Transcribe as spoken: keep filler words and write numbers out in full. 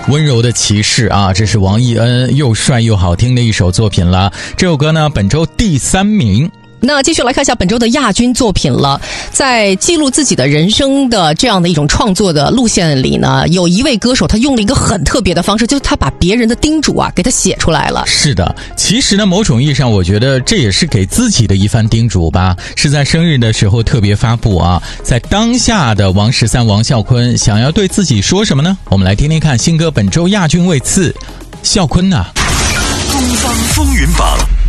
温柔的骑士啊，这是王艺恩又帅又好听的一首作品了。这首歌呢，本周第三名。 那继续来看一下本周的亚军作品了。在记录自己的人生的这样的一种创作的路线里呢，有一位歌手他用了一个很特别的方式，就是他把别人的叮嘱啊给他写出来了。 是的，其实呢，某种意义上我觉得这也是给自己的一番叮嘱吧，是在生日的时候特别发布啊。在当下的王十三王啸坤想要对自己说什么呢？我们来听听看新歌本周亚军位次，啸坤啊。 东方风云榜